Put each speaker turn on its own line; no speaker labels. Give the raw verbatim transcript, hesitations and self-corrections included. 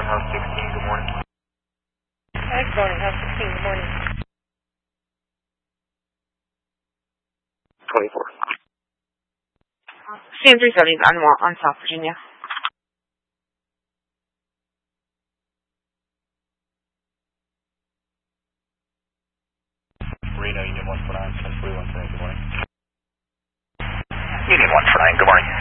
House sixteen, good morning.
Hi, good morning, House sixteen, good morning.
twenty-four.
C M three seventy is on, on South Virginia.
Reno, Union one four nine, ten forty-one, good morning. Union one four nine, good morning.